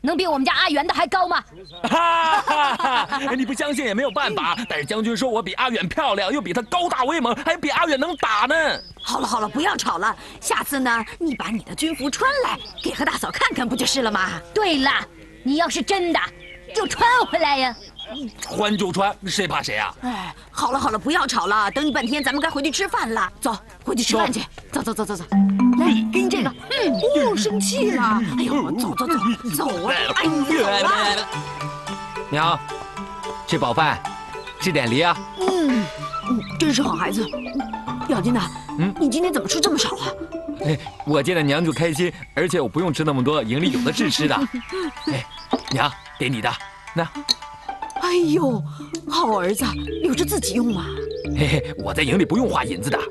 能比我们家阿元的还高吗？ 哈哈哈！你不相信也没有办法。但是将军说我比阿远漂亮，又比他高大威猛，还比阿远能打呢。 好了好了，不要吵了。下次呢，你把你的军服穿来，给何大嫂看看，不就是了吗？ 对了，你要是真的，就穿回来呀。 穿就穿，谁怕谁啊？ 哎，好了好了，不要吵了。等你半天，咱们该回去吃饭了。走，回去吃饭去。走走走走走。来，给你这个。哦，生气了。哎呦，走走走走啊！哎呀，走啊！ 娘，吃饱饭，吃点梨啊。 真是好孩子。咬金呐，你今天怎么吃这么少啊？ 我见了娘就开心，而且我不用吃那么多，营里有的是吃的。娘，给你的，那。 哎呦，好儿子，留着自己用嘛。 嘿嘿，我在营里不用花银子的。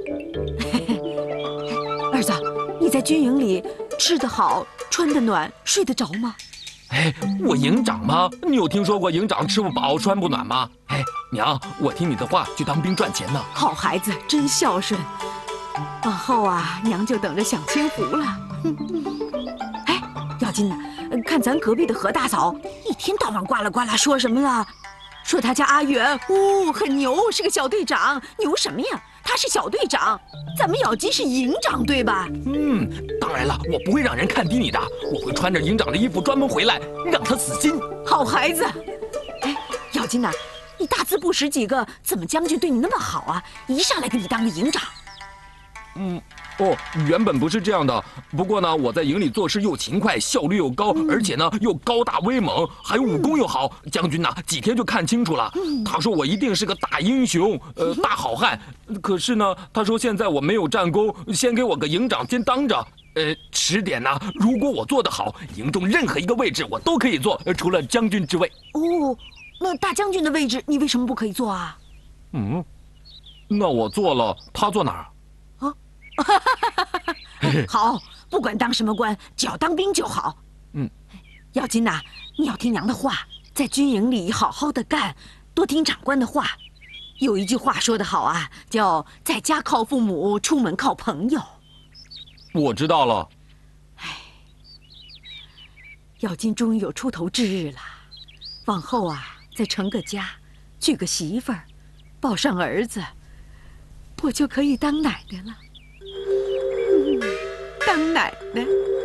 儿子，你在军营里吃得好，穿得暖，睡得着吗？ 哎，我营长吗？你有听说过营长吃不饱穿不暖吗？哎，娘，我听你的话去当兵赚钱呢。 好孩子，真孝顺。往后啊，娘就等着享清福了。哎，咬金呐，看咱隔壁的何大嫂，一天到晚呱啦呱啦说什么了？说他家阿元，很牛，是个小队长。牛什么呀？他是小队长，咱们咬金是营长，对吧？ 当然了，我不会让人看低你的，我会穿着营长的衣服专门回来，让他死心。 好孩子。哎，咬金呐，你大字不识几个，怎么将军对你那么好啊？一上来给你当个营长。 原本不是这样的。不过呢，我在营里做事又勤快，效率又高，而且呢又高大威猛，还有武功又好。将军呐，几天就看清楚了。他说我一定是个大英雄，大好汉。可是呢，他说现在我没有战功，先给我个营长先当着。迟点呢，如果我做得好，营中任何一个位置我都可以做，除了将军之位。 那大将军的位置你为什么不可以做啊？ 那我做了，他坐哪儿？ 好，不管当什么官，只要当兵就好。咬金呐，你要听娘的话，在军营里好好的干，多听长官的话。有一句话说得好啊，叫在家靠父母，出门靠朋友。 我知道了。 咬金终于有出头之日了，往后啊，再成个家，娶个媳妇儿，抱上儿子，我就可以当奶奶了。当奶奶。